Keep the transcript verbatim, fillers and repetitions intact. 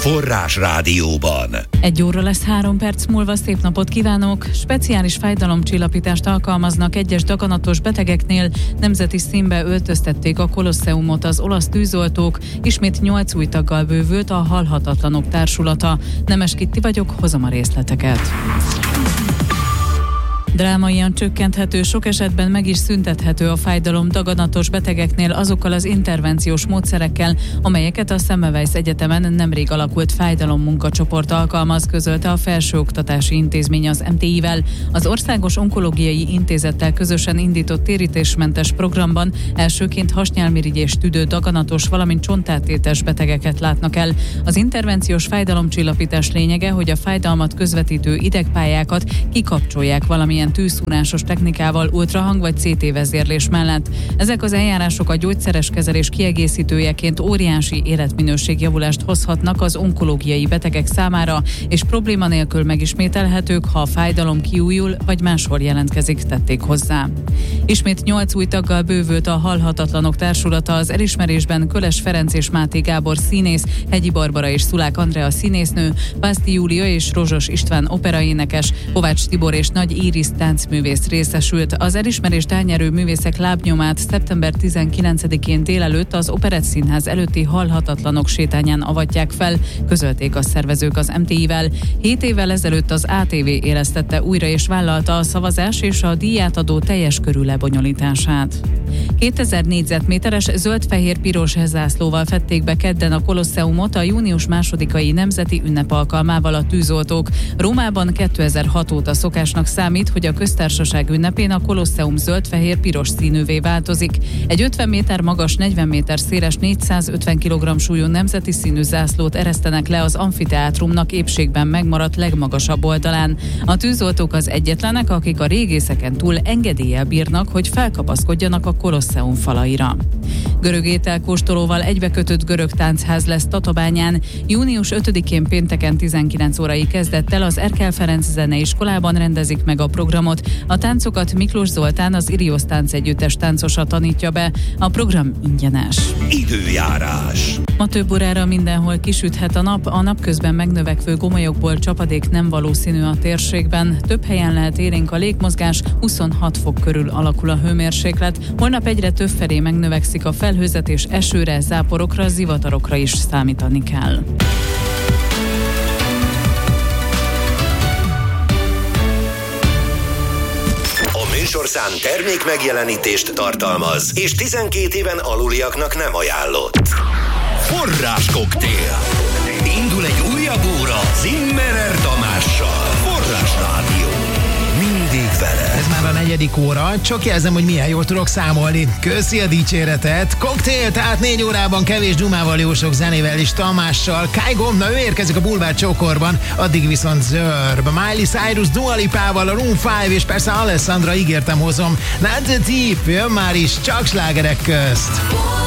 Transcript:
Forrás Rádióban. Egy óra lesz három perc múlva, szép napot kívánok! Speciális fájdalomcsillapítást alkalmaznak egyes daganatos betegeknél, nemzeti színbe öltöztették a Kolosseumot az olasz tűzoltók, ismét nyolc új taggal bővült a Halhatatlanok Társulata. Nemes Kitti vagyok, hozom a részleteket. Drámaian csökkenthető, sok esetben meg is szüntethető a fájdalom daganatos betegeknél azokkal az intervenciós módszerekkel, amelyeket a Semmelweis Egyetemen nemrég alakult fájdalommunkacsoport alkalmaz, közölte a Felsőoktatási Intézmény az em té i-vel. Az Országos Onkológiai Intézettel közösen indított térítésmentes programban elsőként hasnyálmirigyés tüdő daganatos, valamint csontáttétes betegeket látnak el. Az intervenciós fájdalomcsillapítás lényege, hogy a fájdalmat közvetítő idegpályákat kikapcsolják valamilyen tűzszúrásos technikával, ultrahang vagy cé té vezérlés mellett. Ezek az eljárások a gyógyszeres kezelés kiegészítőjeként óriási életminőségjavulást hozhatnak az onkológiai betegek számára, és probléma nélkül megismételhetők, ha a fájdalom kiújul vagy máshol jelentkezik, tették hozzá. Ismét nyolc új taggal bővült a Halhatatlanok Társulata, az elismerésben Köles Ferenc és Máté Gábor színész, Hegyi Barbara és Szulák Andrea színésznő, Pászti Júlia és Rozsos István operaénekes, Kovács Tibor és Nagy Íris táncművész részesült. Az elismerést elnyerő művészek lábnyomát szeptember tizenkilencedikén délelőtt az Operett Színház előtti Halhatatlanok sétányán avatják fel, közölték a szervezők az em té i-vel. Hét évvel ezelőtt az á té vé élesztette újra és vállalta a szavazás és a díjátadó teljes körű lebonyolítását. kétezer négyzetméteres zöld-fehér-piros zászlóval fedték be kedden a Kolosseumot a június másodikai nemzeti ünnep alkalmával a tűzoltók. Rómában kétezer-hat óta szokásnak számít, hogy a köztársaság ünnepén a Kolosseum zöld-fehér-piros színűvé változik. Egy ötven méter magas, negyven méter széles, négyszázötven kilogramm súlyú nemzeti színű zászlót eresztenek le az amfiteátrumnak épségben megmaradt legmagasabb oldalán. A tűzoltók az egyetlenek, akik a régészeken túl engedéllyel bírnak, hogy felkapaszkodjanak a Kolosseum falaira. Görög ételkóstolóval egybekötött görög táncház lesz Tatabányán. június ötödikén pénteken tizenkilenc órai kezdettel az Erkel Ferenc Zeneiskolában rendezik meg a programot. A táncokat Miklós Zoltán, az Irios Táncegyüttes táncosa tanítja be. A program ingyenes. Időjárás. Ma több órára mindenhol kisüthet a nap, a napközben megnövekvő gomolyokból csapadék nem valószínű a térségben. Több helyen lehet élénk a légmozgás, huszonhat fok körül alakul a hőmérséklet. Holnap egyre több felé megnövekszik a felhőzet, és esőre, záporokra, zivatarokra is számítani kell. Műsorszám termék megjelenítést tartalmaz, és tizenkét éven aluliaknak nem ajánlott. Forráskoktél. Indul egy újabb óra Zimmerer Tamással. Forrás Rádió. Mindig vele. Ez már a negyedik óra, csak jelzem, hogy milyen jól tudok számolni. Köszi a dicséretet. Koktél, tehát négy órában kevés dzsumával, jó sok zenével és Tamással. Kygo, na ő érkezik a Bulvár Csókorban, addig viszont zörb. Miley Cyrus, Dua Lipával, a Room öt és persze Alessandra, ígértem hozom. Not the Deep, jön már is, csak slágerek közt.